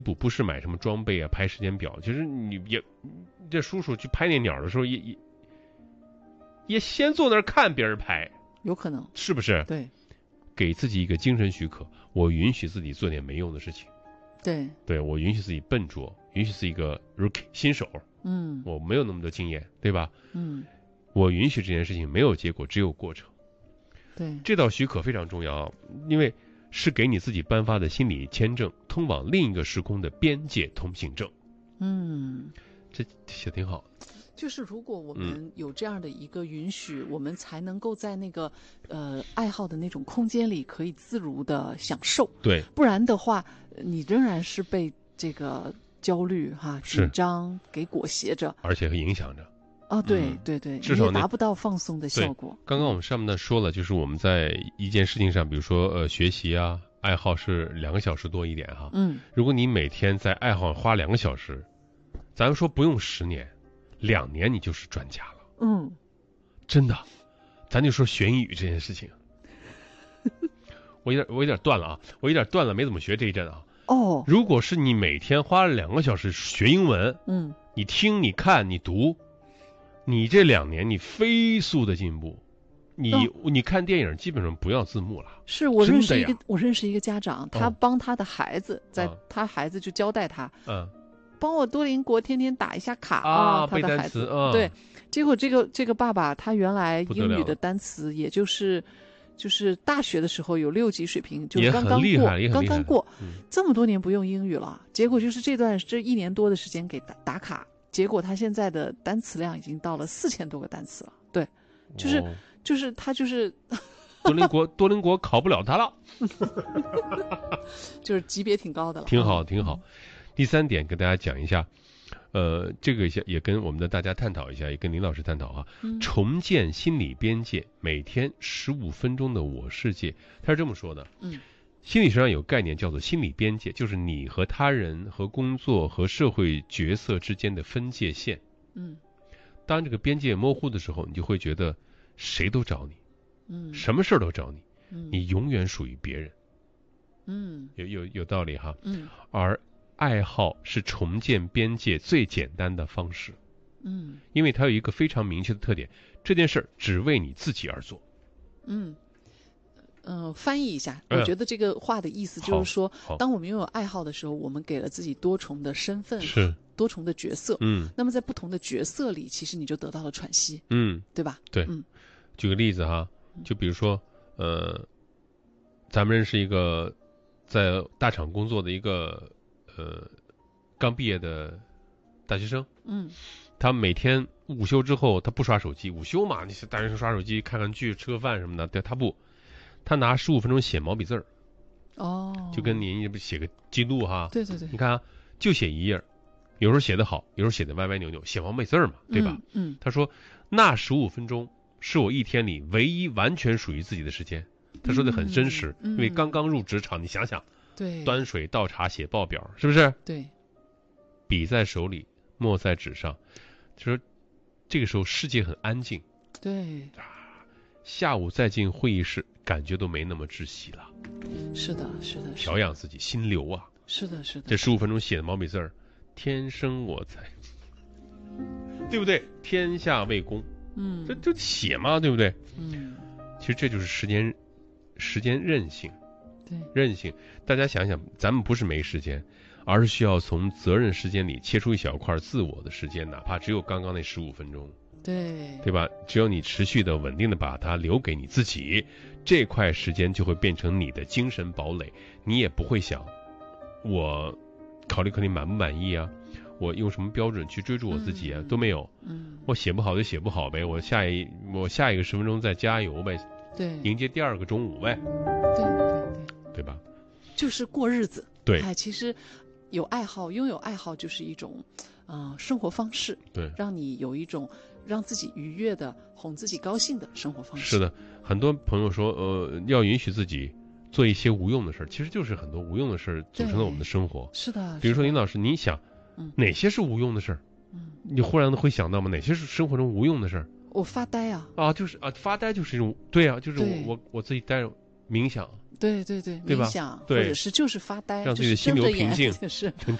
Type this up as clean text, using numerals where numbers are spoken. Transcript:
不是买什么装备啊，拍时间表。其实你也，这叔叔去拍那鸟的时候也先坐那儿看别人拍， 有可能是不是？ 对， 给自己一个精神许可，我允许自己做点没用的事情。对，我允许自己笨拙，允许自己一个 rookie 新手，我没有那么多经验，对吧？我允许这件事情没有结果，只有过程。 对， 这道许可非常重要，因为是给你自己颁发的心理签证，通往另一个时空的边界通行证。这写挺好。 就是如果我们有这样的一个允许，我们才能够在那个爱好的那种空间里可以自如的享受。 对， 不然的话，你仍然是被这个焦虑紧张给裹挟着， 而且会影响着。 对， 至少你也达不到放松的效果。 刚刚我们上面说了，就是我们在一件事情上，比如说学习啊，爱好是2个小时多一点哈。如果你每天在爱好花2个小时，咱们说不用10年，2年你就是专家了。真的，咱就说学英语这件事情，我有点断了啊，没怎么学这一阵啊。如果是你每天花了2个小时学英文，你听、你看、你读。你这2年你飞速的进步，你看电影基本上不要字幕了。 是我认识一个家长，他帮他的孩子，他孩子就交代他，帮我多邻国天天打一下卡他的孩子，对，结果这个爸爸他原来英语的单词也就是大学的时候有6级水平，就是刚刚过，这么多年不用英语了，结果就是这1年多的时间给打卡。结果他现在的单词量已经到了4000多个单词了。对，就是他就是多邻国考不了他了， 就是级别挺高的了。 挺好。第3点跟大家讲一下，这个也跟我们的大家探讨一下，也跟林老师探讨啊。重建心理边界，每天15分钟的我世界，他是这么说的。心理学上有概念叫做心理边界，就是你和他人、和工作、和社会角色之间的分界线。当这个边界模糊的时候，你就会觉得谁都找你，什么事儿都找你，你永远属于别人。有道理哈。而爱好是重建边界最简单的方式。因为它有一个非常明确的特点，这件事儿只为你自己而做。 翻译一下，我觉得这个话的意思就是说，当我们拥有爱好的时候，我们给了自己多重的身份， 是多重的角色。那么在不同的角色里，其实你就得到了喘息。对吧？ 对。举个例子哈，就比如说，咱们认识一个在大厂工作的一个刚毕业的大学生。他每天午休之后，他不刷手机。午休嘛，你大学生刷手机、看看剧、吃个饭什么的，对，他不。他拿15分钟写毛笔字儿，就跟您写个记录哈。 对， 你看啊，就写1页，有时候写得好，有时候写得歪歪扭扭，写毛笔字儿嘛，对吧？他说那15分钟是我一天里唯一完全属于自己的时间。他说的很真实，因为刚刚入职场，你想想， 对， 端水倒茶写报表，是不是？ 对， 笔在手里，墨在纸上，就说这个时候世界很安静。 对。 下午再进会议室，感觉都没那么窒息了。 是的。 调养自己心流啊。 是的。这 15分钟写的毛笔字儿，天生我材，对不对？天下为公。这写嘛，对不对？其实这就是时间韧性。 对， 韧性。大家想想，咱们不是没时间，而是需要从责任时间里切出一小块自我的时间，哪怕只有刚刚那15分钟。对吧？只有你持续的、稳定的把它留给你自己，这块时间就会变成你的精神堡垒。你也不会想，我考虑满不满意啊？我用什么标准去追逐我自己啊？都没有。我写不好就写不好呗，我下一个10分钟再加油呗。 对， 迎接第2个中午呗。对吧？ 就是过日子。 对， 其实拥有爱好就是一种生活方式。 对， 让你有一种让自己愉悦的、哄自己高兴的生活方式。 是的，很多朋友说，要允许自己做一些无用的事儿，其实就是很多无用的事儿组成了我们的生活。 是的。 比如说林老师，你想，哪些是无用的事儿？你忽然会想到吗？哪些是生活中无用的事儿？ 我发呆啊。 就是发呆就是一种，对啊，就是我自己待着冥想。 对， 对吧？ 冥想，或者是就是发呆， 让自己的心流平静， 是